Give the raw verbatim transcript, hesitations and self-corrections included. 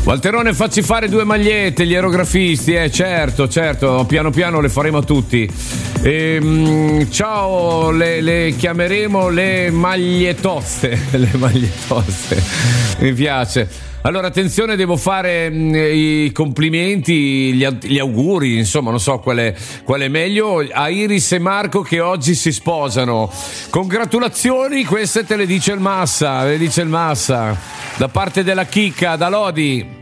Walterone, facci fare due magliette, gli aerografisti, eh, certo, certo, piano piano le faremo a tutti. Ehm, ciao, le, le chiameremo le maglie toste, le maglie toste, mi piace. Allora, attenzione, devo fare mh, i complimenti, gli, gli auguri, insomma, non so quale, quale è meglio, a Iris e Marco che oggi si sposano. Congratulazioni, queste te le dice il Massa, le dice il Massa, da parte della chicca, da Lodi.